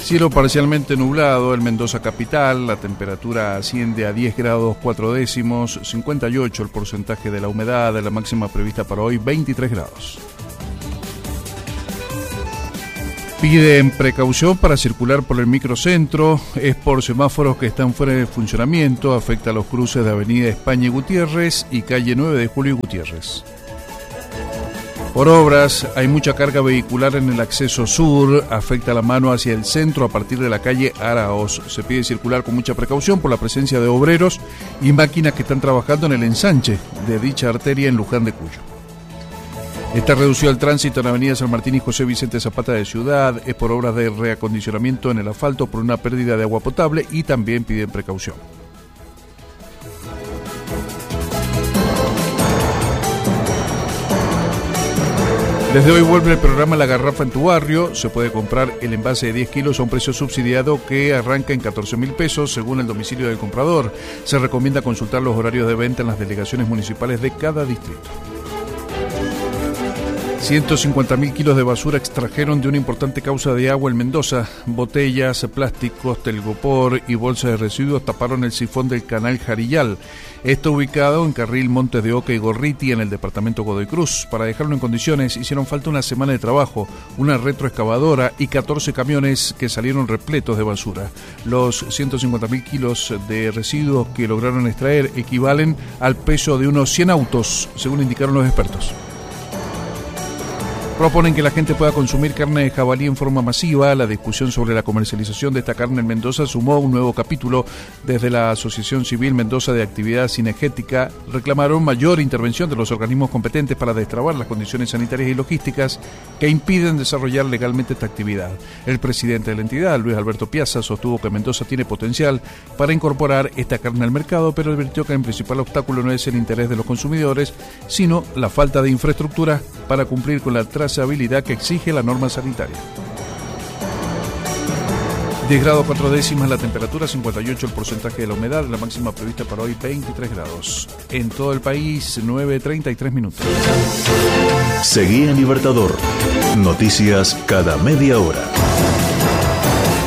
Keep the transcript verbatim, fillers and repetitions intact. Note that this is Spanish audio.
Cielo parcialmente nublado en Mendoza capital, la temperatura asciende a diez grados cuatro décimos, cincuenta y ocho el porcentaje de la humedad, la máxima prevista para hoy veintitrés grados. Piden precaución para circular por el microcentro, es por semáforos que están fuera de funcionamiento, afecta a los cruces de Avenida España y Gutiérrez y calle nueve de Julio y Gutiérrez. Por obras, hay mucha carga vehicular en el acceso sur, afecta la mano hacia el centro a partir de la calle Araos. Se pide circular con mucha precaución por la presencia de obreros y máquinas que están trabajando en el ensanche de dicha arteria en Luján de Cuyo. Está reducido el tránsito en la avenida San Martín y José Vicente Zapata de Ciudad, es por obras de reacondicionamiento en el asfalto por una pérdida de agua potable y también piden precaución. Desde hoy vuelve el programa La Garrafa en tu barrio. Se puede comprar el envase de diez kilos a un precio subsidiado que arranca en catorce mil pesos según el domicilio del comprador. Se recomienda consultar los horarios de venta en las delegaciones municipales de cada distrito. ciento cincuenta mil kilos de basura extrajeron de una importante causa de agua en Mendoza. Botellas, plásticos, telgopor y bolsas de residuos taparon el sifón del canal Jarillal. Esto ubicado en Carril Montes de Oca y Gorriti en el departamento Godoy Cruz. Para dejarlo en condiciones hicieron falta una semana de trabajo, una retroexcavadora y catorce camiones que salieron repletos de basura. Los ciento cincuenta mil kilos de residuos que lograron extraer equivalen al peso de unos cien autos, según indicaron los expertos. Proponen que la gente pueda consumir carne de jabalí en forma masiva. La discusión sobre la comercialización de esta carne en Mendoza sumó un nuevo capítulo. Desde la Asociación Civil Mendoza de Actividad Cinegética reclamaron mayor intervención de los organismos competentes para destrabar las condiciones sanitarias y logísticas que impiden desarrollar legalmente esta actividad. El presidente de la entidad, Luis Alberto Piazza, sostuvo que Mendoza tiene potencial para incorporar esta carne al mercado, pero advirtió que el principal obstáculo no es el interés de los consumidores, sino la falta de infraestructura para cumplir con la trazabilidad que exige la norma sanitaria. diez grados cuatro décimas la temperatura, cincuenta y ocho el porcentaje de la humedad, la máxima prevista para hoy veintitrés grados. En todo el país, nueve treinta y tres minutos. Seguí en Libertador. Noticias cada media hora.